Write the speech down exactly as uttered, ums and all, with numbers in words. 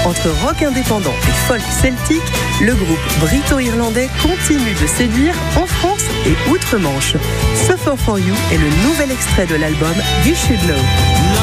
Entre rock indépendant et folk celtique, le groupe brito-irlandais continue de séduire en France et outre-Manche. Suffer for You est le nouvel extrait de l'album You Should Know.